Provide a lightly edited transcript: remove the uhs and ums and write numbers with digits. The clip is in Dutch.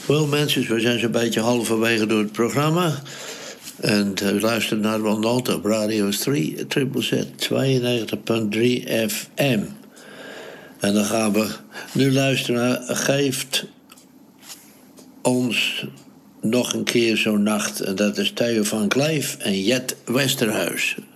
Wel mensen, we zijn zo'n beetje halverwege door het programma. En u luistert naar Ronaldo op Radio 3, Triple Z 92.3 FM. En dan gaan we nu luisteren naar Geeft ons nog een keer zo'n nacht. En dat is Theo van Kleef en Jet Westerhuis.